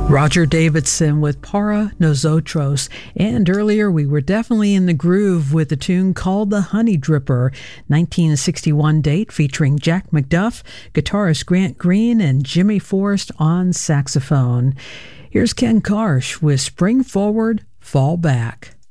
Roger Davidson with Para Nosotros, and earlier we were definitely in the groove with a tune called The Honey Dripper, 1961 date featuring Jack McDuff, guitarist Grant Green, and Jimmy Forrest on saxophone. Here's Ken Karsh with Spring Forward, Fall Back.